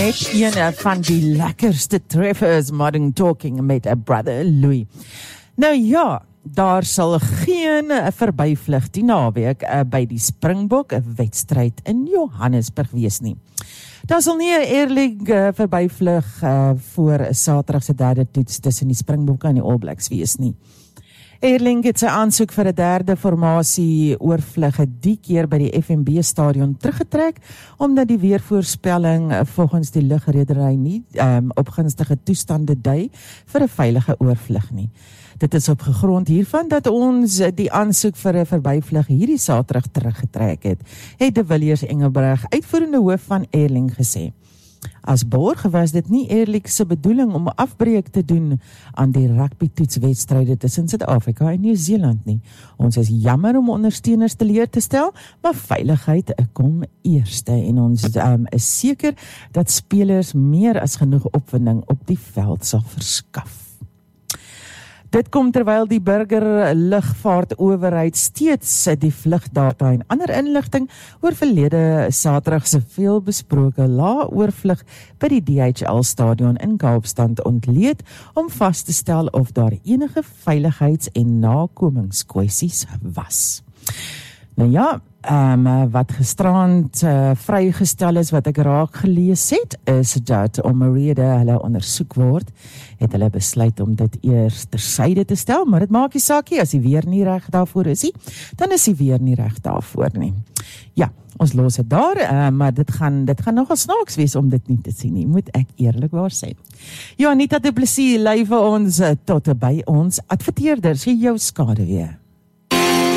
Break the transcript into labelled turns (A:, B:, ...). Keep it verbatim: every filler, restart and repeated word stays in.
A: net een van die lekkerste treffers Modern Talking met 'n brother Louis. Nou ja, daar sal geen verbyvlug die naweek uh, by die Springbok 'n wedstryd in Johannesburg wees nie. Daar sal nie 'n eerlik uh, verbyvlug uh, voor Saterdag se derde toets tussen die Springbokke en die All Blacks wees nie. Airlink het sy aansoek vir 'n derde formasie oorvlugge die keer by die F N B stadion teruggetrek, omdat die weervoorspelling volgens die lugredery nie um, op gunstige toestande dui vir 'n veilige oorvlug nie. Dit is op gegrond hiervan dat ons die aansoek vir 'n verbyvlug hierdie Saterdag teruggetrek het, het de Villiers Engelbreg, uitvoerende hoof van Airlink, gesê. As borg was dit nie eerlik se bedoeling om afbreek te doen aan die rugby-toetswedstryde tussen Suid-Afrika en Nieu-Seeland nie. Ons is jammer om ondersteuners teleur te stel, maar veiligheid kom eerste en ons um, is seker dat spelers meer as genoeg opwinding op die veld sal verskaf. Dit kom terwyl die burger lugvaartowerheid steeds die vlugdata en ander inligting oor verlede Saterdag se veelbesproke lae-oorvlug by die D H L stadion in Kaapstad ontleed om vas te stel of daar enige veiligheids- en nakomingskwessies was. Nou ja, um, wat gisterand uh, vrygestel is, wat ek raak gelees het, is dat omrede hulle ondersoek word, het hulle besluit om dit eers tersyde te stel, maar dit maak nie saakie, as die weer nie reg daarvoor is nie, dan is die weer nie reg daarvoor nie. Ja, ons los het daar, uh, maar dit gaan, dit gaan nogal snaaks wees om dit nie te sien nie, moet ek eerlikwaar sê. Ja, Anita Du Plessis lei vir ons uh, tot by ons adverteerders, jou skade weer.